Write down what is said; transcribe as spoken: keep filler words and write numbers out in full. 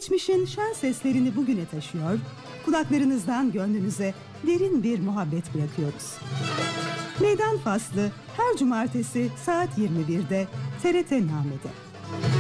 Geçmişin şen seslerini bugüne taşıyor, kulaklarınızdan gönlünüze derin bir muhabbet bırakıyoruz. Meydan Faslı her cumartesi saat yirmi birde T R T Name'de.